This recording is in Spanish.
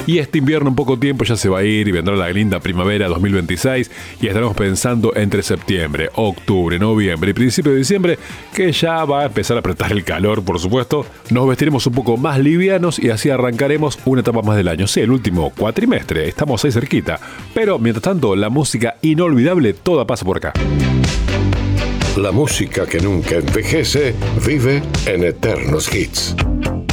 y este invierno en poco tiempo ya se va a ir y vendrá la linda primavera 2026 y estaremos pensando entre septiembre, octubre, noviembre y principio de diciembre que ya va a empezar a apretar el calor, por supuesto. Nos vestiremos un poco más livianos y así arrancaremos una etapa más del año. Sí, el último cuatrimestre, estamos ahí cerquita. Pero mientras tanto, la música inolvidable toda pasa por acá. La música que nunca envejece vive en eternos hits.